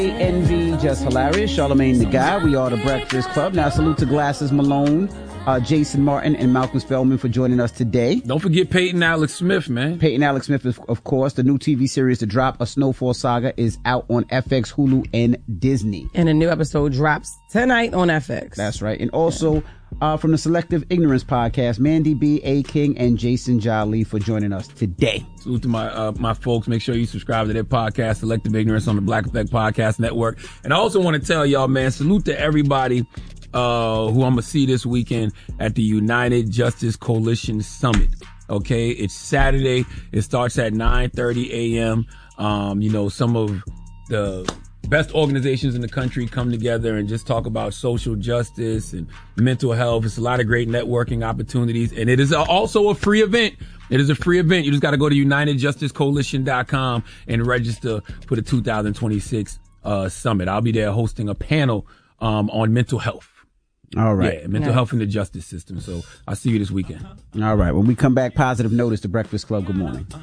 Envy, Just Hilarious, Charlamagne the Guy. We are the Breakfast Club. Now, salute to Glasses Malone, Jason Martin, and Malcolm Spellman for joining us today. Don't forget Peyton Alex Smith, man. Peyton Alex Smith, of course. The new TV series to drop, A Snowfall Saga, is out on FX, Hulu, and Disney. And a new episode drops tonight on FX. That's right. And also, from the Selective Ignorance podcast, Mandy B, A King, and Jason Jolly for joining us today. Salute to my folks. Make sure you subscribe to their podcast, Selective Ignorance, on the Black Effect Podcast Network. And I also want to tell y'all, man, salute to everybody who I'm going to see this weekend at the United Justice Coalition Summit. Okay, it's Saturday. It starts at 9:30 a.m. Some of the best organizations in the country come together and just talk about social justice and mental health. It's a lot of great networking opportunities, and it is also a free event. It is a free event. You just got to go to UnitedJusticeCoalition.com and register for the 2026 summit. I'll be there hosting a panel on mental health. All right. Yeah, mental health in the justice system. So I'll see you this weekend. All right. When we come back, positive notice, The Breakfast Club. Good morning.